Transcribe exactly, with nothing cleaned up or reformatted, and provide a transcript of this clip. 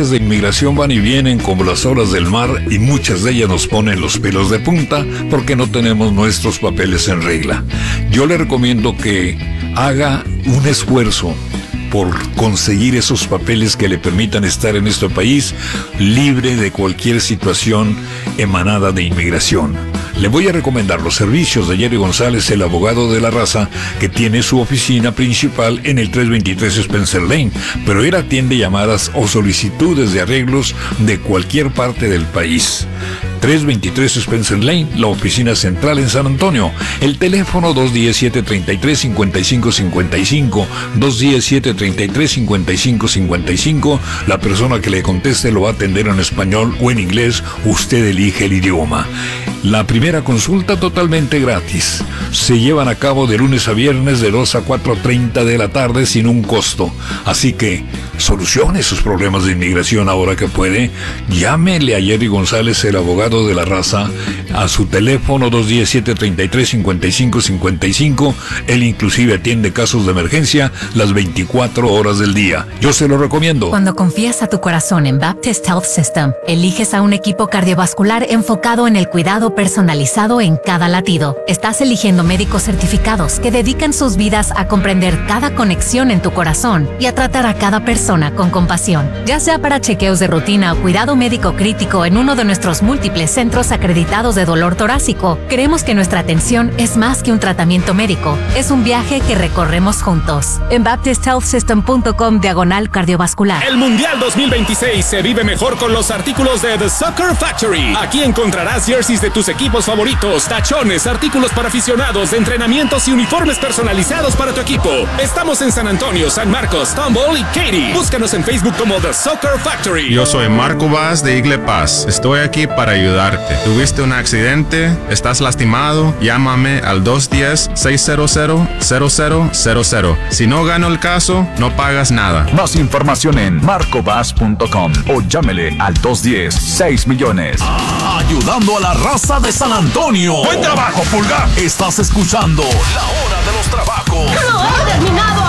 trámites de inmigración van y vienen como las olas del mar y muchas de ellas nos ponen los pelos de punta porque no tenemos nuestros papeles en regla. Yo le recomiendo que haga un esfuerzo por conseguir esos papeles que le permitan estar en este país libre de cualquier situación emanada de inmigración. Le voy a recomendar los servicios de Jerry González, el abogado de la raza, que tiene su oficina principal en el trescientos veintitrés Spencer Lane, pero él atiende llamadas o solicitudes de arreglos de cualquier parte del país. trescientos veintitrés Spencer Lane, la oficina central en San Antonio. El teléfono dos uno siete, tres tres, cinco cinco cinco cinco, dos uno siete, tres tres, cinco cinco cinco cinco. La persona que le conteste lo va a atender en español o en inglés, usted elige el idioma. La primera consulta totalmente gratis. Se llevan a cabo de lunes a viernes de dos a cuatro treinta de la tarde sin un costo. Así que solucione sus problemas de inmigración ahora que puede. Llámele a Jerry González, el abogado de la raza, a su teléfono dos uno siete, tres tres, cinco cinco cinco cinco. Él inclusive atiende casos de emergencia las veinticuatro horas del día. Yo se lo recomiendo. Cuando confías a tu corazón en Baptist Health System, eliges a un equipo cardiovascular enfocado en el cuidado personalizado en cada latido. Estás eligiendo médicos certificados que dedican sus vidas a comprender cada conexión en tu corazón y a tratar a cada persona con compasión. Ya sea para chequeos de rutina o cuidado médico crítico en uno de nuestros múltiples centros acreditados de dolor torácico, creemos que nuestra atención es más que un tratamiento médico. Es un viaje que recorremos juntos. En baptist health system punto com diagonal cardiovascular. El Mundial dos mil veintiséis se vive mejor con los artículos de The Soccer Factory. Aquí encontrarás jerseys de tus equipos favoritos, tachones, artículos para aficionados, de entrenamientos y uniformes personalizados para tu equipo. Estamos en San Antonio, San Marcos, Tomball y Katy. Búscanos en Facebook como The Soccer Factory. Yo soy Marco Vaz de Igle Paz. Estoy aquí para ayudarte. ¿Tuviste un accidente? ¿Estás lastimado? Llámame al dos uno cero, seis cero cero, cero cero cero cero. Si no gano el caso, no pagas nada. Más información en marco vaz punto com o llámele al dos uno cero, seis millones. Ayudando a la raza de San Antonio. Buen trabajo, Pulgar. Estás escuchando La Hora de los Trabajos. ¡No ha terminado!